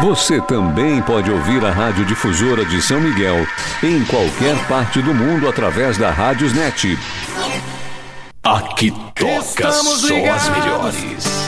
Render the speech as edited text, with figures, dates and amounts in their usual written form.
Você também pode ouvir a Rádio Difusora de São Miguel em qualquer parte do mundo através da Rádiosnet. Aqui toca só as melhores.